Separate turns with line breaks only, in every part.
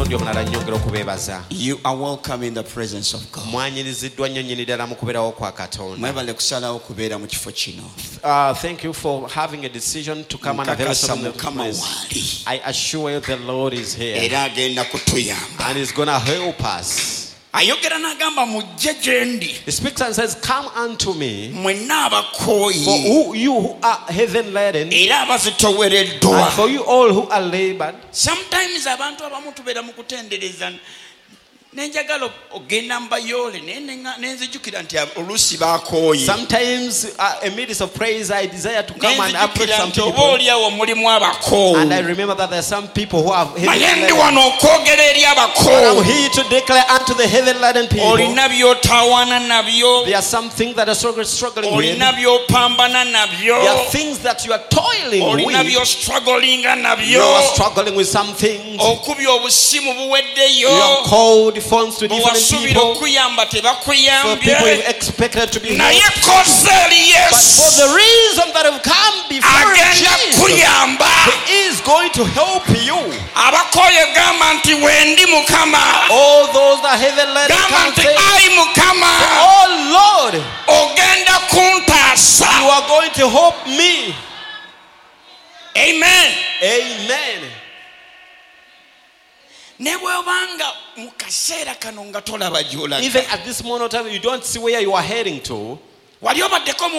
omurundi omulala nnyongera okubeebaza.
You are welcome in the presence of God.
Mwanyiriziddwa nnyo nnyini ddala mu kubeerawo kwa Katonda.
Mwebale kusalawo kubeera mu kifo kino.
Thank you for having a decision to come and avail yourself in the place. I assure you the Lord is here.
Era agenda kutuyamba.
And He's going to help us.
Ayogera n'agamba mujje gye ndi.
He speaks and says, come unto me.
Mwenna abakooyi.
For you who are heaven laden.
Era abazitowereddwa.
And for you all who are labored.
Sometimes abantu abamu tubeera mu kutendereza. Nenjagala ogenda mbayole nenzijukira nti oluusi bakooyi.
Sometimes in midst of praise I desire to come and approach some people.
Obaoliawo mulimu abakoowu.
And I remember that there are some people who have heaven
laden.
laden.
Wano okwogera eri abakoowu.
I'm here to declare unto the heaven laden people.
Olina by'otawaana nabyo.
There are some things that are struggling with.
Olina by'opambana nabyo.
There are things that you are toiling with.
Olina by'ostrugglinga nabyo.
You are struggling with some things.
Okubya obusimu buweddeyo.
You are called phones to different people. For people who expected to be helped. But for the reason that have come before Jesus, He is going to help you. All those that heaven let come say, oh Lord, you are going to help me.
Amen.
Amen.
Even
at this moment of time, you don't see where you are heading to. Have you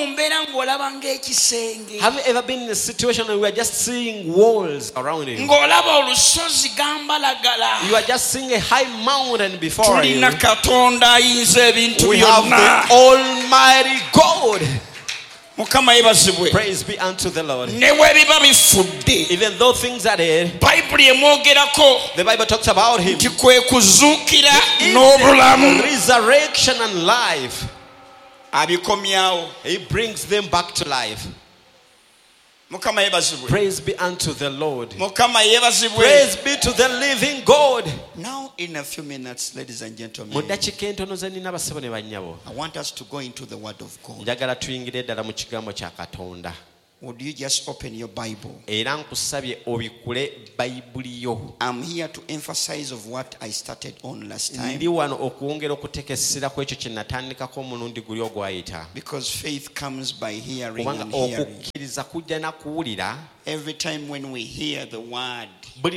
ever been in a situation where we are just seeing walls around you? You are just seeing a high mountain before you. We have the Almighty God. Praise be unto the Lord. Even though things are there, the Bible talks about Him. He is the resurrection and life. He brings them back to life. Praise be unto the Lord. Praise be to the living God.
Now in a few minutes, ladies and gentlemen, I want us to go into the Word of God. Would you just open your Bible? I'm here to emphasize of what I started on last time. Because faith comes by hearing and hearing. Every time when we hear the word,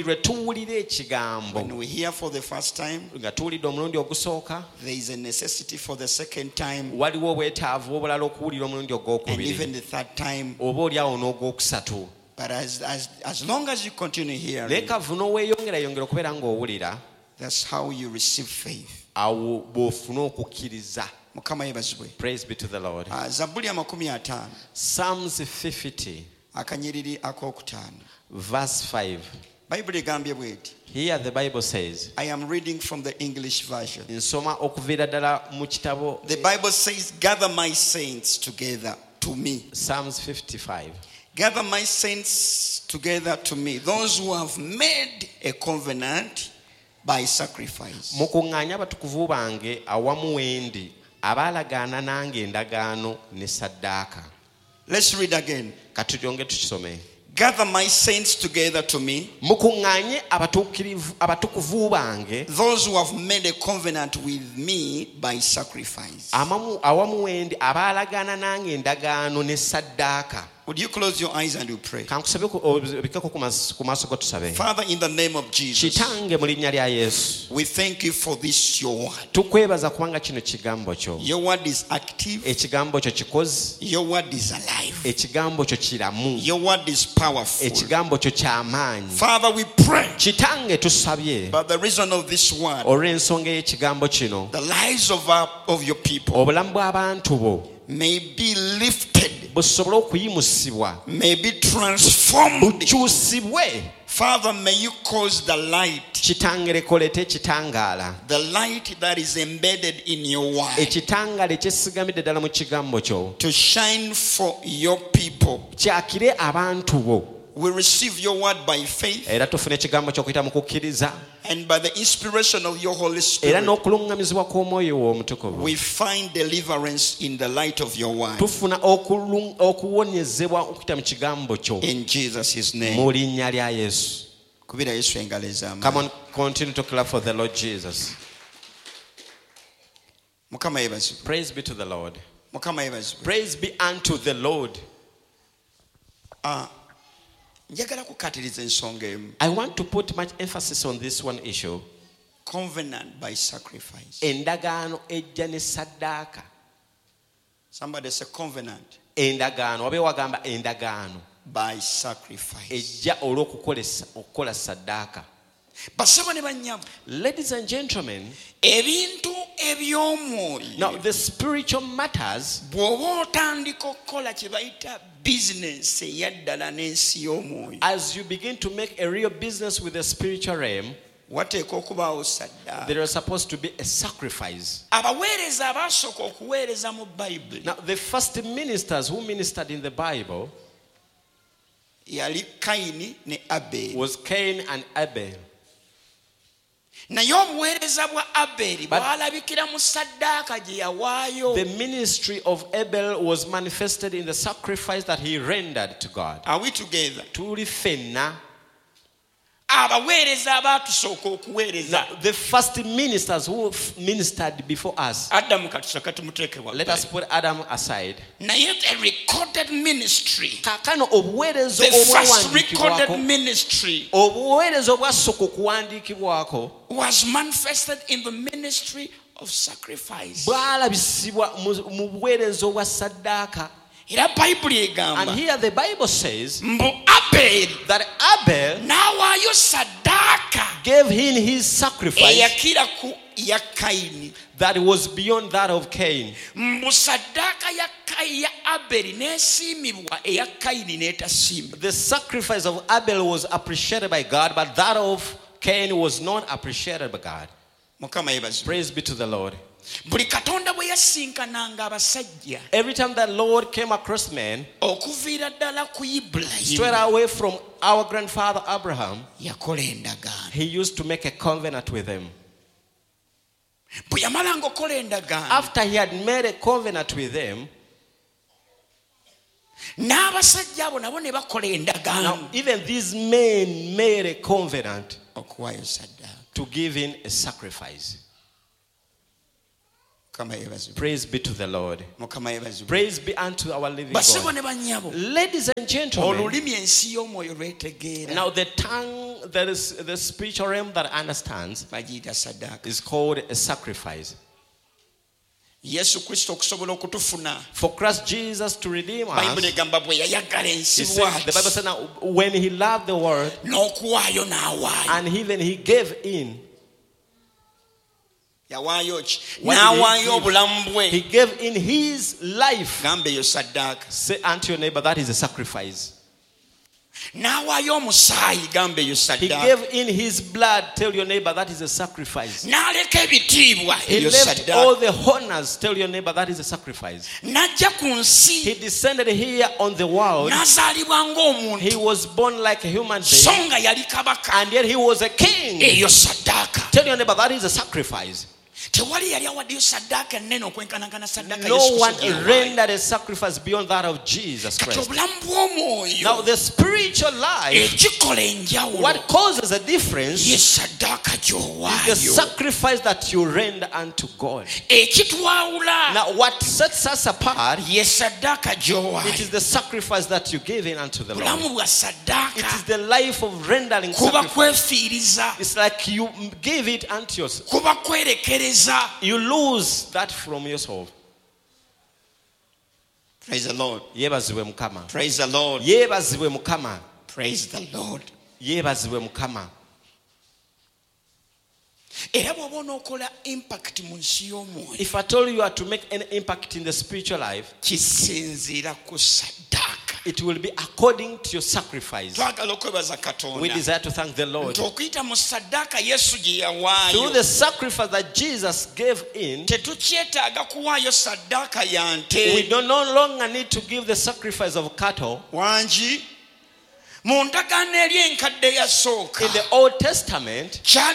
when we hear for the first time, there is a necessity for the second time, and even the third time. But as long as you continue hearing, that's how you receive faith.
Praise be to the Lord. Psalms 50 verse 5. Here the Bible says,
I am reading from the English version.
The
Bible says, gather my saints together to me.
Psalms 55.
Gather my saints together to me, those who have made a covenant by sacrifice. Let's read again. Gather my saints together to me, those who have made a covenant with me by sacrifice. Would you close your eyes and you pray? Father, in the name of Jesus, we thank you for this, your word. Your word is active. Your word is alive. Your word is powerful. Father, we pray, by the reason of this word, the lives of your people may be lifted, may be transformed. Father, may you cause the light, the light that is embedded in your word, to shine for your people. We receive your word by faith, and by the inspiration of your Holy Spirit, we find deliverance in the light of your word. In Jesus' name. Come on, Continue to clap for the Lord Jesus. Praise be to the Lord. Praise be unto the Lord. I want to put much emphasis on this one issue.
Covenant by sacrifice.
Endagaano ejja ne saddaaka.
Somebody say covenant.
Endagaano wabe wagamba endagaano
by sacrifice.
Ejja olw'okukola saddaaka. Ladies and gentlemen, now the spiritual matters, as you begin to make a real business with the spiritual realm, there is supposed to be a sacrifice. Now the first ministers who ministered in the Bible was Cain and Abel. But the ministry of Abel was manifested in the sacrifice that he rendered to God.
Are we together?
Now, the first ministers who ministered before us, let us put Adam aside.
The first recorded ministry was manifested in the ministry of sacrifice.
And here the Bible says that Abel gave him his sacrifice that was beyond that of Cain. The sacrifice of Abel was appreciated by God, but that of Cain was not appreciated by God. Praise be to the Lord. Every time that Lord came across men, straight away from our grandfather Abraham, he used to make a covenant with them. After he had made a covenant with them, now even these men made a covenant to give in a sacrifice. Praise be to the Lord. Praise be unto our living God. Ladies and gentlemen, now the tongue that is the spiritual realm that understands is called a sacrifice. For Christ Jesus to redeem us, the Bible says now when he loved the world and even he gave in. He gave in his life. Say unto your neighbor, that is a sacrifice. He gave in his blood. Tell your neighbor, that is a sacrifice. He left all the honors. Tell your neighbor, that is a sacrifice. He descended here on the world. He was born like a human being, and yet he was a king. Tell your neighbor, that is a sacrifice. No one rendered a sacrifice beyond that of Jesus Christ. Now the spiritual life, what causes a difference is the sacrifice that you render unto God. Now what sets us apart, it is the sacrifice that you give in unto the Lord. It is the life of rendering sacrifice. It's like you give it unto yourself. You lose that from yourself.
Praise the Lord.
Praise the Lord.
Praise the Lord.
If at all you are to make an impact in the spiritual life, it will be according to your sacrifice. We desire to thank the Lord. Through the sacrifice that Jesus gave in, we no longer need to give the sacrifice of cattle.
In the
Old Testament,
there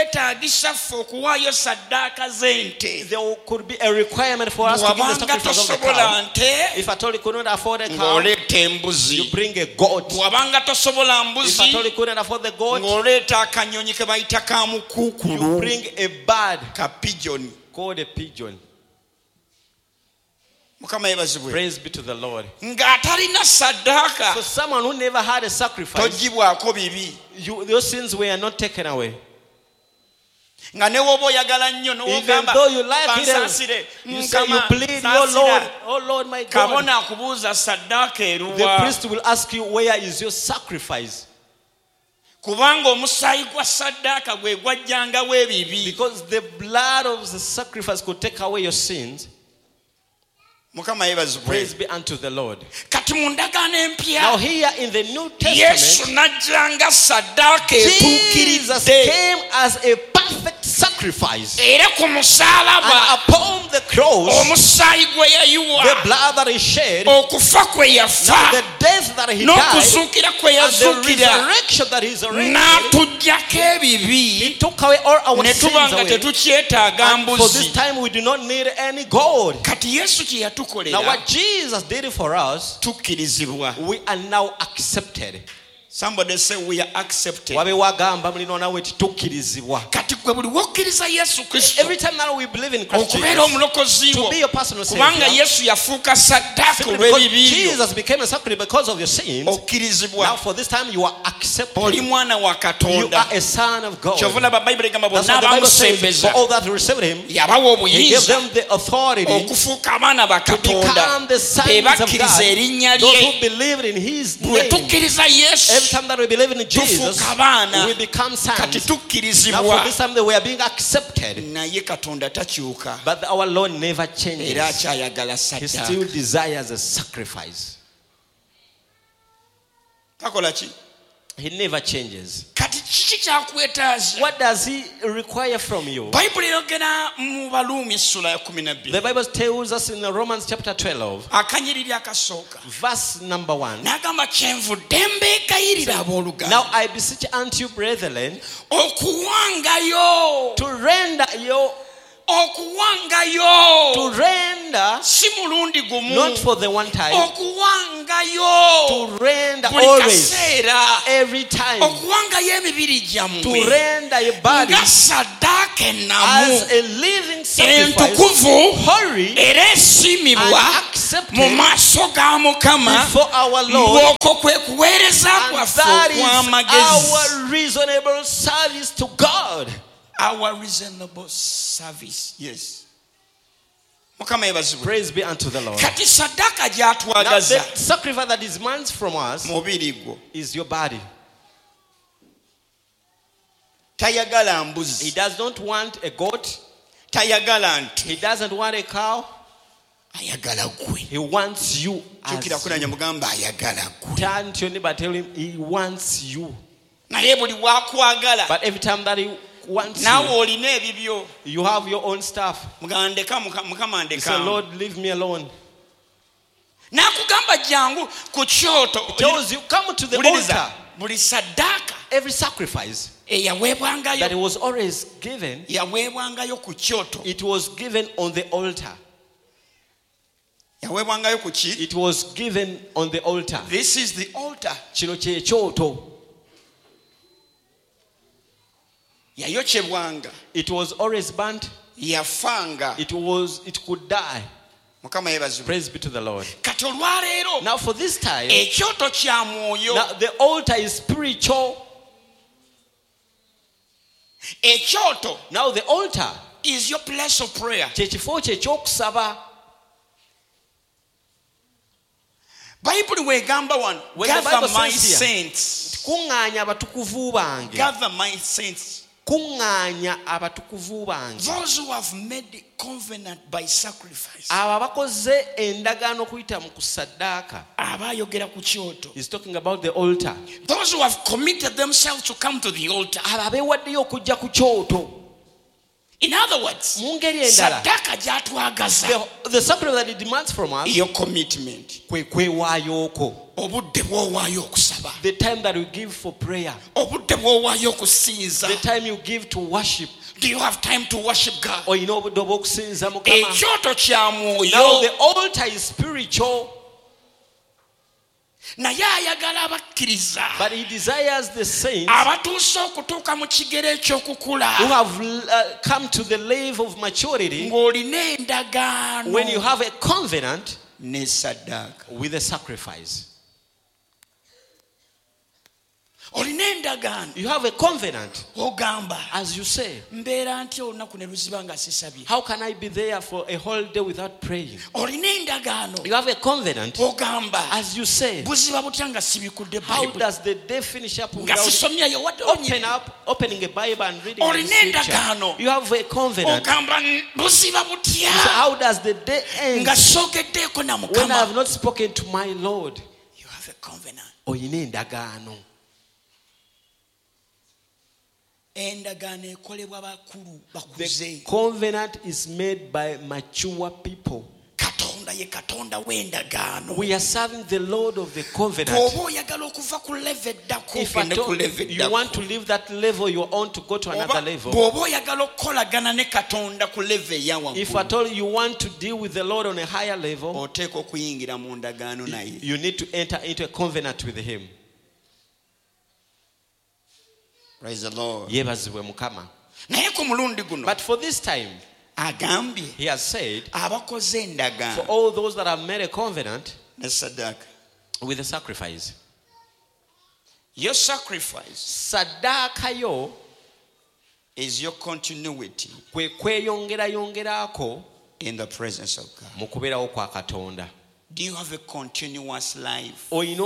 could be a requirement for us to give the sacrifice of the cow. If at all you could not afford a cow, you bring a goat. If at all you couldn't afford the goat, you bring a bird called a pigeon. Praise be to the Lord. So someone who never had a sacrifice, your sins were not taken away. Even though you like it, you say you plead, oh Lord my God. The priest will ask you, where is your sacrifice? Because the blood of the sacrifice could take away your sins. Praise be unto the Lord. Now here in the New Testament, Jesus came as a perfect sacrifice. And upon the cross, the blood that he shed, now the death that he died, and the resurrection that he's resurrected, he took away all our sins away. And for this time we do not need any God. Now what Jesus did for us, we are now accepted.
Somebody say we are accepted.
Every time that we believe in Christ Jesus, to be your personal Savior, Jesus became a sacrifice because of your sins. Now for this time you are accepted. You are a son of God. That's what the Bible says. For all that received him, he gave them the authority to become the sons of God. Those who believed in his name. Every time that we believe in Jesus, we become sons. Now for this time that we are being accepted. But our Lord never changes. He still desires a sacrifice. He never changes. What does he require from you? The Bible tells us in Romans chapter 12, verse number 1. Now I beseech unto you, brethren, to render not for the one time, to render always, every time, to render your body as a living sacrifice, holy and accepted before our Lord, and that is our reasonable service to God.
Our reasonable service. Yes.
Praise be unto the Lord. Now, the sacrifice that demands from us is your body. He does not want a goat. He doesn't want a cow. He wants you. Turn to your neighbor, tell him he wants you. But every time that he wants you have your own stuff. You say, Lord, leave me alone. He tells you, come to the altar. Every sacrifice that it was always given, it was given on the altar. It was given on the altar.
This is the altar.
It was always burnt. It could die. Praise be to the Lord. Now for this time, now the altar is spiritual. Now the altar
is your place of prayer. Bible wegamba one. Gather my saints. Gather my saints. Those who have made the covenant by sacrifice.
He's talking about the altar.
Those who have committed themselves to come to the altar. In other words,
the sacrifice that it demands from us,
your commitment.
The time that you give for prayer. The time you give to worship.
Do you have time to worship God?
Now the altar is spiritual. But he desires the saints who have come to the level of maturity when you have a covenant with a sacrifice. You have a covenant. As you say, how can I be there for a whole day without praying? You have a covenant. As you say, how does the day finish up without opening a Bible and reading the scripture? You have a covenant. So how does the day end when I have not spoken to my Lord?
You have a covenant.
The covenant is made by mature people. We are serving the Lord of the covenant. If at all you want to leave that level, you want to go to another level. If at all you want to deal with the Lord on a higher level, you need to enter into a covenant with Him.
Praise the Lord.
But for this time, he has said, for all those that have made a covenant with a sacrifice,
your sacrifice is your continuity in the presence of God. Do you have a continuous life in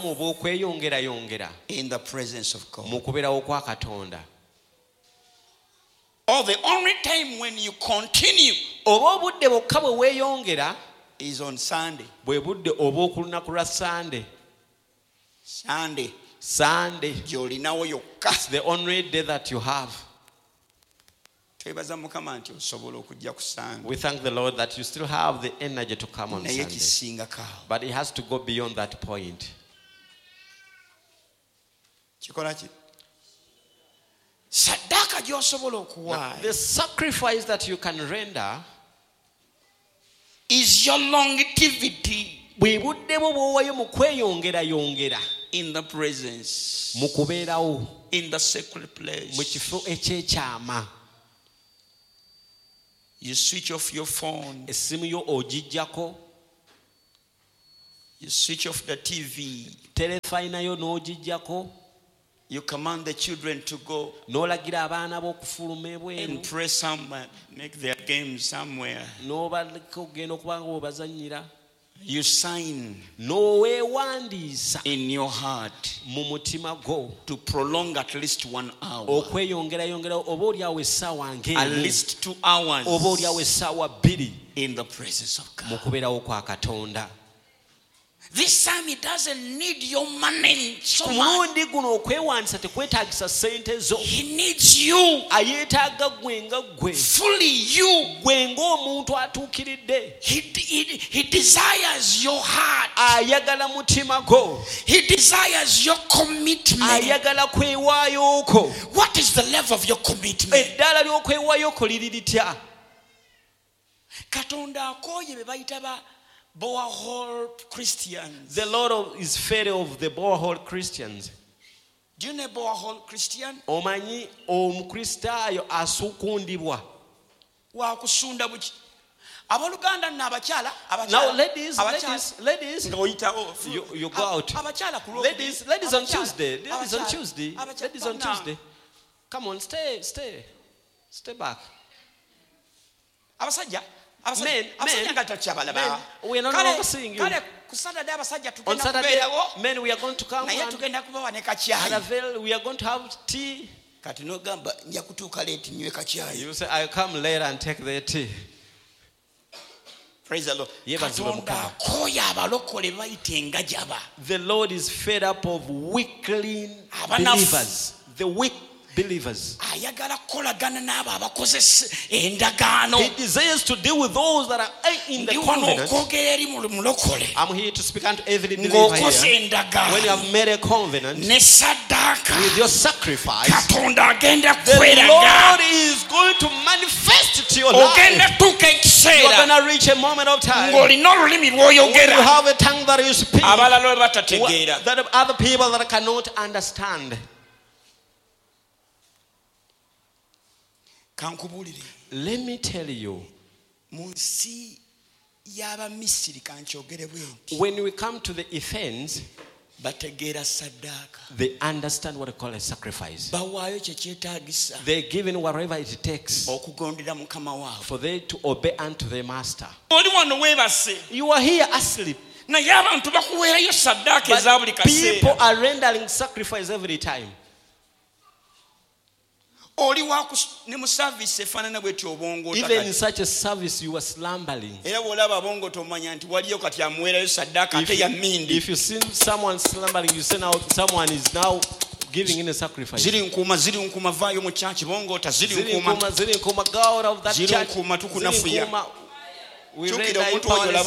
the presence of God? Or the only time when you continue is on Sunday.
Sunday. It's the only day that you have. We thank the Lord that you still have the energy to come on Sunday. But it has to go beyond that point. Now, the sacrifice that you can render
is your longevity in the presence, in the sacred place. You switch off your phone. You switch off the TV. You command the children to go and pray somewhere, make their games somewhere. You sign in your heart to prolong at least 1 hour, at least 2 hours in the presence of God. This time it doesn't need your money so much. He needs you. Fully you. He desires your heart. He desires your commitment. What is the level of your commitment? Katonda akoye bebayita Borehole Christians.
The Lord is fed of the Borehole Christians.
Do you know Borehole Christian?
Omanyi omukristayo asukundibwa.
Wa kusunda buki. Abaluganda na abakyala.
Now ladies. You go out. Ladies on Tuesday. Ladies on Tuesday. Come on, stay back.
Abasajja.
Men, we are not overseeing you. On Saturday, men, we are going to come and we are going to have tea. You say, I come later and take the tea.
Praise the Lord.
The Lord is fed up of weakling believers. The weak. believers.
He desires to deal with those that are in the covenant. I'm here to speak unto every believer here. When you have made a covenant with your sacrifice, the Lord is going to manifest it to your life. You are going to reach a moment of time when you have a tongue that you speak that other people that cannot understand. Let me tell you, when we come to the Ephesians, they understand what they call a sacrifice. They're given whatever it takes for them to obey unto their master. You are here asleep, but people are rendering sacrifice every time. Even in such a service, you are slumbering. If you see someone slumbering, you say now someone is now giving in a sacrifice. Go out of that church. We read look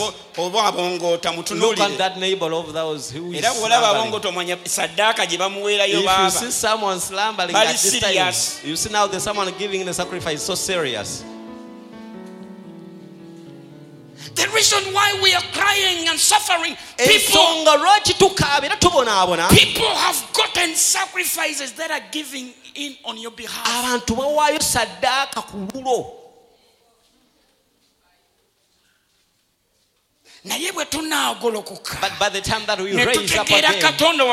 at that neighbor of those who is slumbering. If you see someone slumbering at this time, you see now there's someone giving in a sacrifice so serious. The reason why we are crying and suffering, people have gotten sacrifices that are giving in on your behalf. But by the time that we raise up again and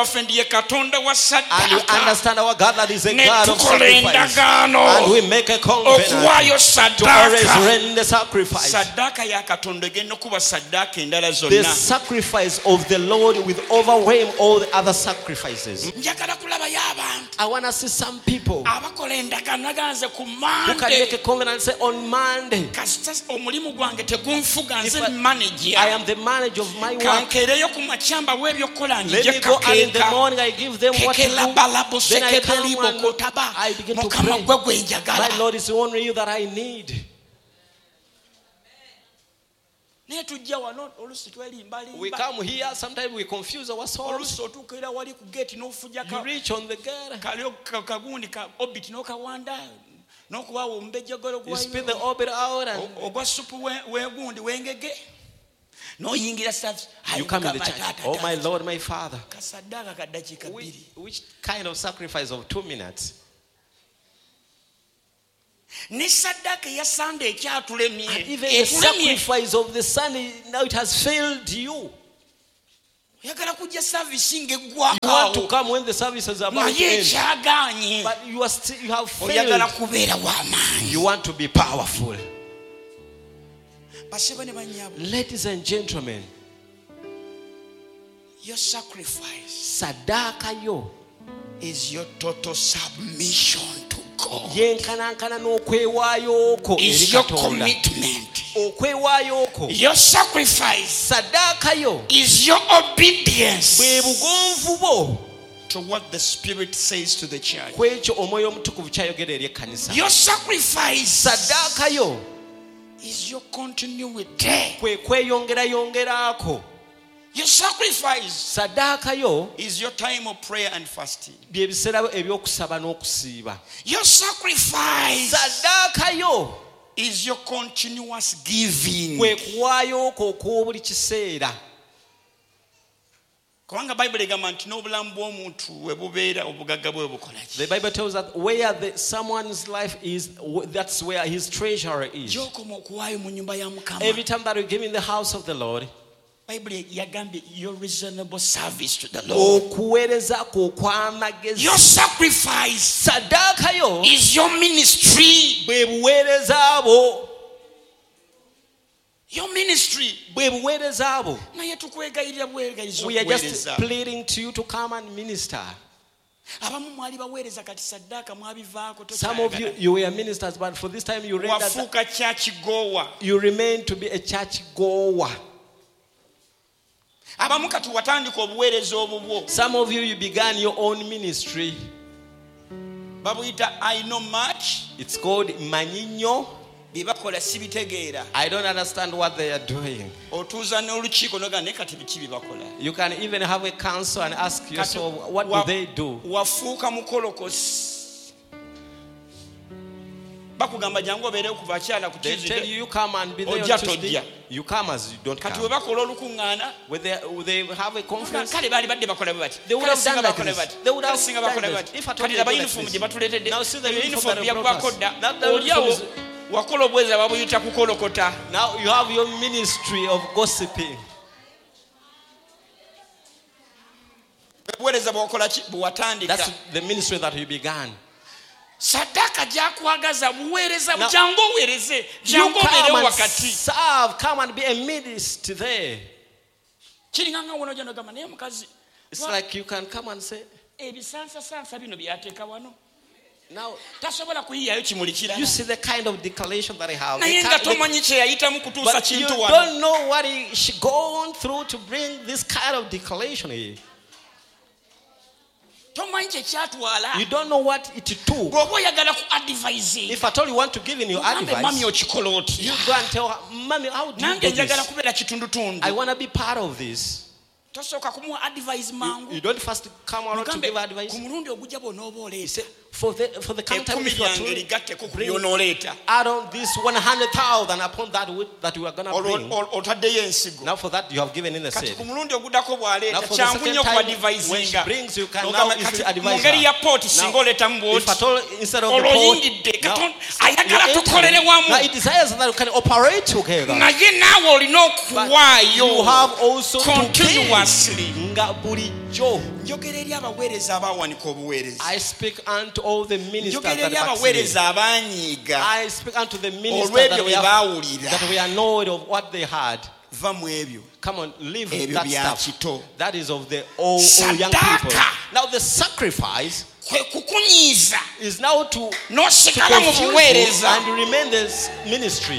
you understand our God that is a God of sacrifice, and we make a covenant to always render sacrifice, the sacrifice of the Lord will overwhelm all the other sacrifices. I want to see some people who can make a covenant and say, on Monday, I am the manager of my work. Let me go and in the morning I give them what to do. Then I come and I begin to pray. My Lord, is only you that I need. We come here, sometimes we confuse our souls. You reach on the gate. You spin the orbit out and you come in the church. Oh my Lord, my Father. Which kind of sacrifice of 2 minutes? And even the sacrifice of the Sunday, now it has failed you. You want to come when the service is about to end, but you have failed. You want to be powerful. Ladies and gentlemen, your sacrifice, sadaka yo, is your total submission to God. Is your commitment. Your sacrifice, sadaka yo, is your obedience to what the Spirit says to the church. Your sacrifice, sadaka yo, is your continuity. Your sacrifice, sadaka yo, is your time of prayer and fasting. Your sacrifice, sadaka yo, is your continuous giving. The Bible tells us where someone's life is, that's where his treasure is. Every time that we give in the house of the Lord, your reasonable service to the Lord, your sacrifice, is your ministry. Your ministry. We are just pleading to you to come and minister. Some of you were ministers, but for this time you remain to be a church goer. Some of you began your own ministry. I know much.
It's called Maninyo.
I
don't understand what they are doing. You can even have a council and ask yourself, what do they do? They tell you, you come and be there on Tuesday. You come as you don't come. When they have a conference, they would have done like this. They would have done like this. If I told you like this. Now see the uniform that brought us. Now you have your ministry of gossiping. That's the ministry that you began.
Sadaka jakwagaza buwereza jango wereze jango bere wakati
serve, come and be a minister there.
Kiringanga wono jano gama ne mukazi.
It's like you can come and say
ebisansa sansa bino byateka wano.
Now
tasobola kuyiyayo kimulikira.
You see the kind of declaration that I have.
But
you don't know what she gone through to bring this kind of declaration here. You don't know what it took. If at all you want to give in your advice, you go and tell her, Mommy, how do you do this? I want to be part of this. You don't first come out to give advice. For the kind of if you are to bring, add on this 100,000 upon that you are going to bring. Now for that you have given in a seed. Now for the second time when she brings, you can now issue advice her. Now if at all instead of the pot, now it desires that you can operate together. But you have also continuously. I speak unto all the ministers that I speak unto the ministers that we are annoyed of what they had. Come on, leave that stuff. That is of the old young people. Now the sacrifice is now to confuse and remain this ministry.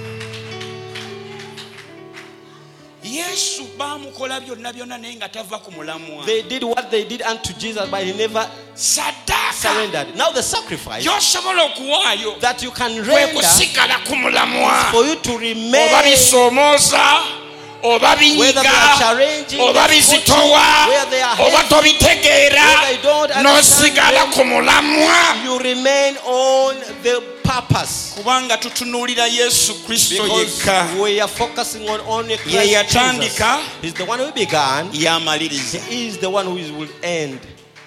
They did what they did unto Jesus, but he never surrendered. Now the sacrifice that you can render is for you to remain, whether they are challenging, whether they are happy, whether they don't understand, you remain on the purpose. Because we are focusing on only Christ Jesus. He's the one who began. He is the one who will end.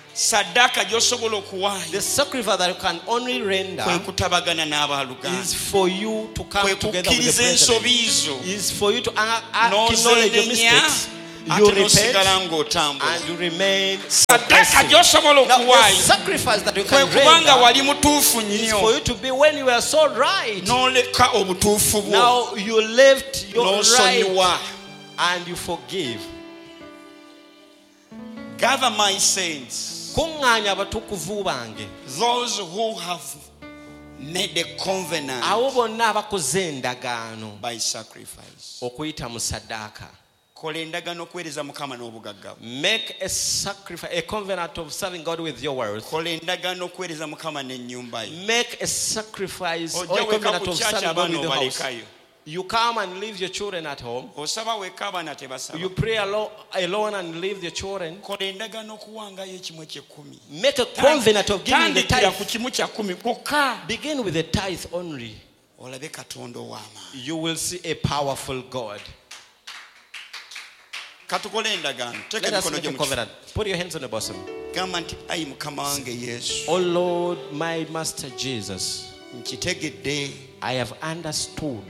The sacrifice that you can only render is for you to come together with the brethren. Is for you to acknowledge your mistakes. You repent and you remain progressive. Now the sacrifice that you can render is for you to be when you were so right. Now you left your right and you forgive.
Gather my saints, those who have made a covenant by sacrifice.
Make a sacrifice, a covenant of serving God with your words. Make a sacrifice or a covenant of serving God with your house. You come and leave your children at home. You pray alone and leave your children. Make a covenant of giving the tithe. Begin with the tithe only. You will see a powerful God. Let us make a covenant. Put your hands on the bosom. Oh Lord, my Master Jesus, I have understood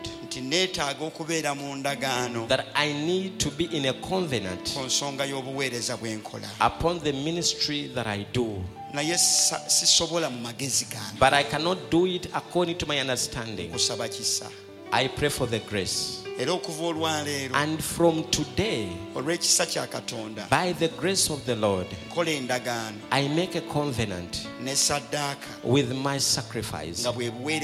that I need to be in a covenant upon the ministry that I do. But I cannot do it according to my understanding. I pray for the grace. And from today, by the grace of the Lord, I make a covenant with my sacrifice. And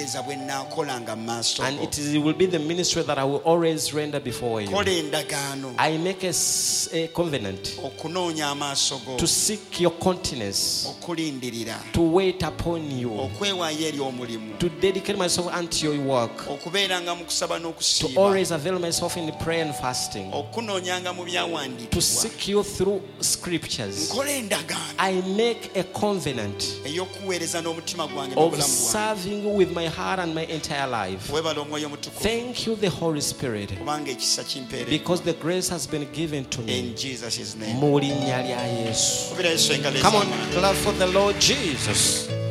it will be the ministry that I will always render before you. I make a covenant to seek your continence, to wait upon you, to dedicate myself unto your work, to always avail myself in prayer and fasting, to seek you through scriptures. I make a covenant of serving you with my heart and my entire life. Thank you, the Holy Spirit, because the grace has been given to me.
In Jesus' name.
Come on, clap for the Lord Jesus.